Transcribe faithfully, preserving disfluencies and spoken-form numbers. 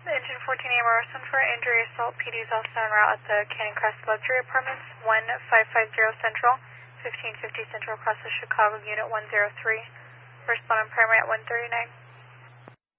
Engine fourteen A Morrison for injury assault. P D is also en route at the Canyon Crest Luxury Apartments, one five five zero Central, fifteen fifty Central across the Chicago Unit one zero three. Respond on primary at one thirty-nine.